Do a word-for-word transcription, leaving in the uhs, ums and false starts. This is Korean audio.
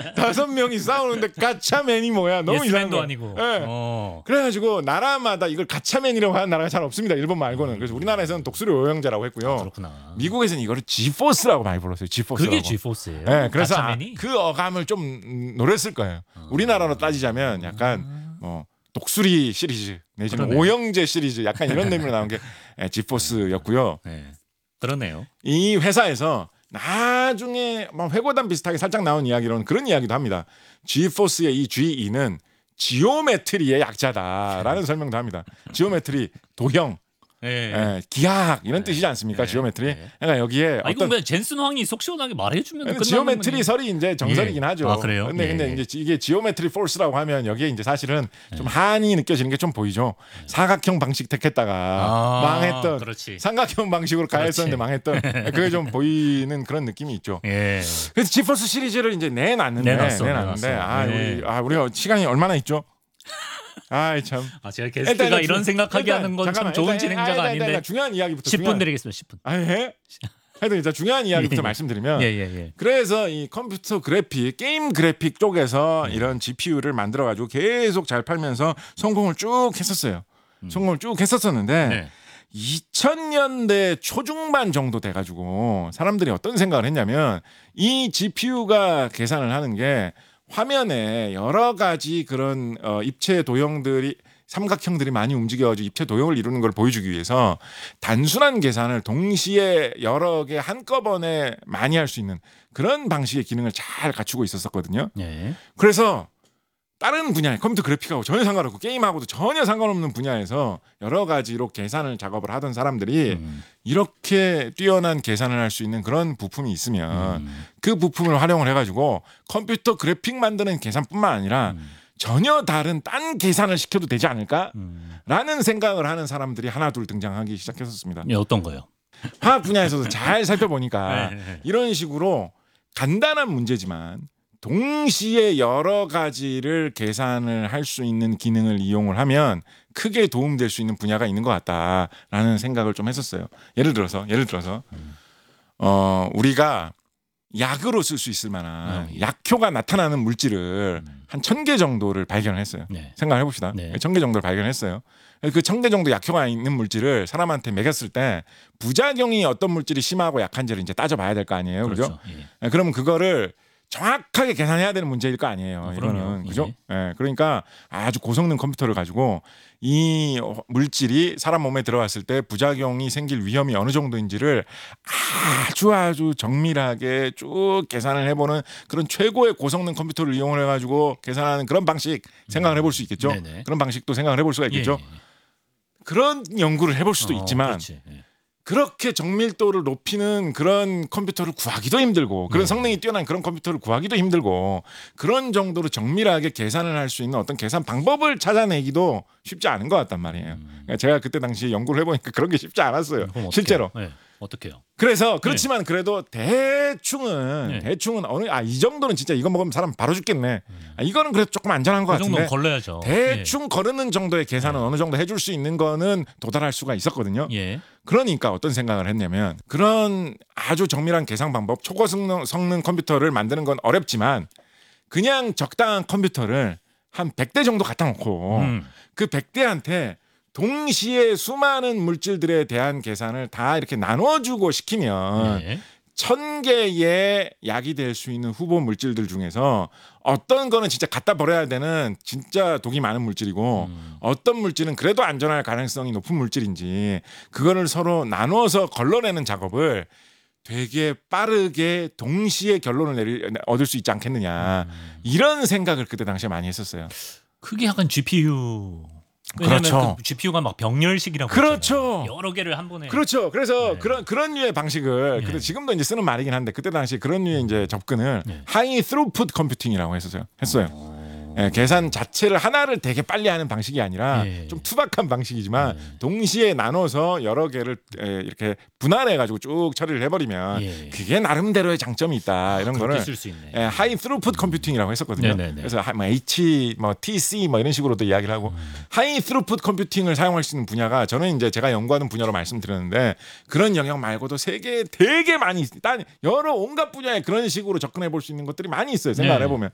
다섯 명이 싸우는데 가차맨이 뭐야? 너무 이상한 예스맨도 거야. 아니고. 네. 어. 그래가지고 나라마다 이걸 가차맨이라고 하는 나라가 잘 없습니다. 일본 말고는. 그래서 우리나라에서는 독수리 오형제라고 했고요. 아, 그렇구나. 미국에서는 이거를 지포스라고 많이 불렀어요. 지포스라고. 그게 지포스예요. 네, 그래서 아, 가차맨이? 그 어감을 좀 노렸을 거예요. 어. 우리나라로 따지자면 약간 뭐 독수리 시리즈 내지는 그러네. 오형제 시리즈 약간 이런 내용으로 나온 게 지포스였고요. 네. 그러네요. 이 회사에서 나중에 뭐 회고담 비슷하게 살짝 나온 이야기로는 그런 이야기도 합니다. 지포스의 이 지이는 지오메트리의 약자다라는 네. 설명도 합니다. 지오메트리 도형, 네. 예, 기하학 이런 네. 뜻이지 않습니까? 네. 지오메트리. 네. 그러니까 여기에 아, 이건 왜 젠슨 황이 속 시원하게 말해주면 끝나는 지오메트리 거니? 설이 이제 정설이긴 예. 하죠. 아, 그래요? 근데 예. 근데 이제 이게 지오메트리 포스라고 하면 여기에 이제 사실은 예. 좀 한이 느껴지는 게 좀 보이죠. 예. 사각형 방식 택했다가 아, 망했던 그렇지. 삼각형 방식으로 가했었는데 망했던 그게 좀 보이는 그런 느낌이 있죠. 예. 그래서 지포스 시리즈를 이제 내놨는데 내놨어, 내놨는데 내놨어. 아 예. 우리 아 우리가 시간이 얼마나 있죠? 아이 참. 아 제가 게스트가 일단, 이런 일단, 생각하게 일단, 하는 건 참 잠깐만, 좋은 일단, 진행자가 일단, 아닌데. 일단 중요한 이야기부터. 십 분 중요한, 드리겠습니다. 십 분. 아 예? 하여튼 일단 중요한 이야기부터 예, 예. 말씀드리면 예, 예, 예. 그래서 이 컴퓨터 그래픽, 게임 그래픽 쪽에서 네. 이런 지피유를 만들어 가지고 계속 잘 팔면서 성공을 쭉 했었어요. 음. 성공을 쭉 했었었는데 네. 이천 년대 초중반 정도 돼 가지고 사람들이 어떤 생각을 했냐면 이 지피유가 계산을 하는 게 화면에 여러 가지 그런 어, 입체 도형들이 삼각형들이 많이 움직여가지고 입체 도형을 이루는 걸 보여주기 위해서 단순한 계산을 동시에 여러 개 한꺼번에 많이 할 수 있는 그런 방식의 기능을 잘 갖추고 있었거든요. 예. 그래서 다른 분야에 컴퓨터 그래픽하고 전혀 상관없고 게임하고도 전혀 상관없는 분야에서 여러 가지로 계산을 작업을 하던 사람들이 음. 이렇게 뛰어난 계산을 할 수 있는 그런 부품이 있으면 음. 그 부품을 활용을 해가지고 컴퓨터 그래픽 만드는 계산뿐만 아니라 음. 전혀 다른 딴 계산을 시켜도 되지 않을까라는 음. 생각을 하는 사람들이 하나 둘 등장하기 시작했었습니다. 예, 어떤 거요? 화학 분야에서도 잘 살펴보니까 네, 네. 이런 식으로 간단한 문제지만 동시에 여러 가지를 계산을 할 수 있는 기능을 이용을 하면 크게 도움될 수 있는 분야가 있는 것 같다라는 생각을 좀 했었어요. 예를 들어서 예를 들어서 어 우리가 약으로 쓸 수 있을 만한 네. 약효가 나타나는 물질을 한 천 개 정도를 발견을 했어요. 네. 생각해 봅시다. 네. 천 개 정도를 발견했어요. 그 천 개 정도 약효가 있는 물질을 사람한테 먹였을 때 부작용이 어떤 물질이 심하고 약한지를 이제 따져봐야 될 거 아니에요, 그죠? 그렇죠. 예. 그러면 그거를 정확하게 계산해야 되는 문제일 거 아니에요. 어, 이거는 그럼요. 그죠? 예. 예. 그러니까 아주 고성능 컴퓨터를 가지고 이 물질이 사람 몸에 들어갔을 때 부작용이 생길 위험이 어느 정도인지를 아주 아주 정밀하게 쭉 계산을 해보는 그런 최고의 고성능 컴퓨터를 이용을 해가지고 계산하는 그런 방식 생각을 해볼 수 있겠죠. 네네. 그런 방식도 생각을 해볼 수가 있겠죠. 예, 예. 그런 연구를 해볼 수도 어, 있지만 그렇지. 예. 그렇게 정밀도를 높이는 그런 컴퓨터를 구하기도 힘들고 그런 네. 성능이 뛰어난 그런 컴퓨터를 구하기도 힘들고 그런 정도로 정밀하게 계산을 할 수 있는 어떤 계산 방법을 찾아내기도 쉽지 않은 것 같단 말이에요. 음. 그러니까 제가 그때 당시 연구를 해보니까 그런 게 쉽지 않았어요. 그럼 어떡해요? 실제로. 예. 어떻게요? 그래서 그렇지만 그래도 대충은 네. 대충은 어느 아 이 정도는 진짜 이거 먹으면 사람 바로 죽겠네. 아, 이거는 그래도 조금 안전한 것 그 정도는 같은데. 걸러야죠. 대충 거르는 정도의 계산은 어느 정도 해줄 수 있는 거는 도달할 수가 있었거든요. 예. 예. 그러니까 어떤 생각을 했냐면 그런 아주 정밀한 계산 방법, 초고성능 성능 컴퓨터를 만드는 건 어렵지만 그냥 적당한 컴퓨터를 한 백 대 정도 갖다 놓고 음. 그 백 대한테 동시에 수많은 물질들에 대한 계산을 다 이렇게 나눠주고 시키면 예. 천 개의 약이 될 수 있는 후보 물질들 중에서 어떤 거는 진짜 갖다 버려야 되는 진짜 독이 많은 물질이고 음. 어떤 물질은 그래도 안전할 가능성이 높은 물질인지 그거를 서로 나눠서 걸러내는 작업을 되게 빠르게 동시에 결론을 내리, 얻을 수 있지 않겠느냐 음. 이런 생각을 그때 당시에 많이 했었어요. 그게 약간 지피유. 왜냐면 그렇죠. 그 지피유가 막 병렬식이라고 그렇죠. 있잖아요. 여러 개를 한 번에. 그렇죠. 그래서 네. 그런 그런 류의 방식을 네. 근데 지금도 이제 쓰는 말이긴 한데 그때 당시 그런 류의 이제 접근을 네. 하이 스루풋 컴퓨팅이라고 했었어요. 했어요. 어. 예, 계산 자체를 하나를 되게 빨리 하는 방식이 아니라 예. 좀 투박한 방식이지만 예. 동시에 나눠서 여러 개를 예, 이렇게 분할해 가지고 쭉 처리를 해버리면 예. 그게 나름대로의 장점이 있다 이런 그렇게 거를 쓸 수 있네. 예, 하이 스루풋 컴퓨팅이라고 했었거든요. 네네네. 그래서 하- 뭐 H, 뭐 티씨 뭐 이런 식으로도 이야기를 하고 음. 하이 스루풋 컴퓨팅을 사용할 수 있는 분야가 저는 이제 제가 연구하는 분야로 말씀드렸는데 그런 영역 말고도 세계 되게 많이 있- 딴 여러 온갖 분야에 그런 식으로 접근해 볼 수 있는 것들이 많이 있어요. 생각을 네. 해보면